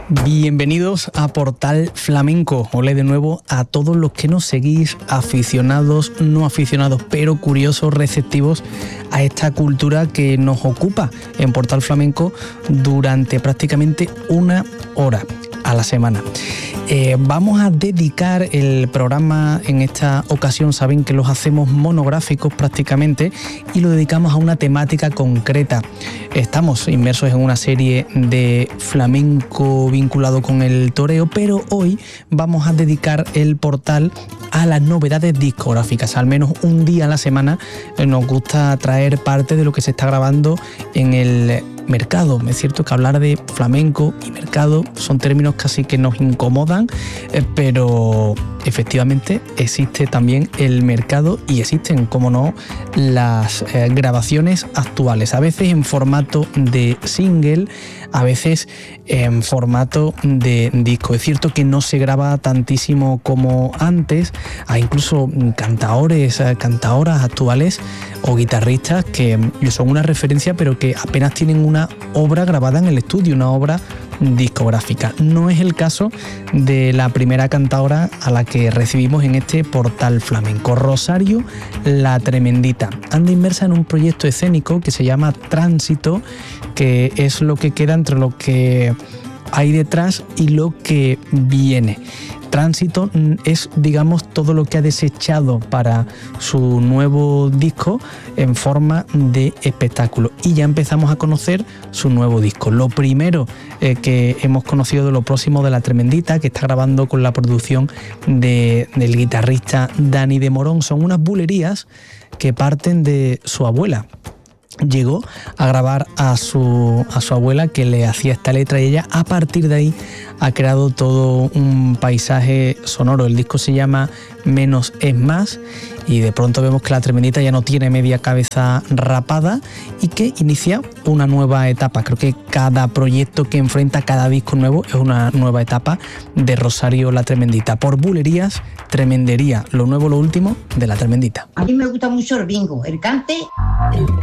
Bienvenidos a Portal Flamenco. Hola de nuevo a todos los que nos seguís, aficionados, no aficionados, pero curiosos, receptivos a esta cultura que nos ocupa en Portal Flamenco durante prácticamente una hora a la semana. Vamos a dedicar el programa en esta ocasión, saben que los hacemos monográficos prácticamente y lo dedicamos a una temática concreta. Estamos inmersos en una serie de flamenco vinculado con el toreo, pero hoy vamos a dedicar el portal a las novedades discográficas. Al menos un día a la semana nos gusta traer parte de lo que se está grabando en el mercado. Es cierto que hablar de flamenco y mercado son términos casi que nos incomodan, pero efectivamente existe también el mercado y existen, como no, las grabaciones actuales, a veces en formato de single, a veces en formato de disco. Es cierto que no se graba tantísimo como antes. Hay incluso cantaores, cantaoras actuales o guitarristas que son una referencia, pero que apenas tienen una obra grabada en el estudio, una obra discográfica. No es el caso de la primera cantaora a la que recibimos en este portal flamenco, Rosario La Tremendita. Anda inmersa en un proyecto escénico que se llama Tránsito, que es lo que queda entre lo que hay detrás y lo que viene. Tránsito es, digamos, todo lo que ha desechado para su nuevo disco en forma de espectáculo. Y ya empezamos a conocer su nuevo disco. Lo primero que hemos conocido de lo próximo de La Tremendita, que está grabando con la producción del guitarrista Dani de Morón, son unas bulerías que parten de su abuela. Llegó a grabar a su abuela, que le hacía esta letra, y ella a partir de ahí ha creado todo un paisaje sonoro. El disco se llama Menos es Más y de pronto vemos que La Tremendita ya no tiene media cabeza rapada y que inicia una nueva etapa. Creo que cada proyecto que enfrenta, cada disco nuevo, es una nueva etapa de Rosario La Tremendita. Por bulerías, tremendería, lo nuevo, lo último de La Tremendita. A mí me gusta mucho el bingo, el cante.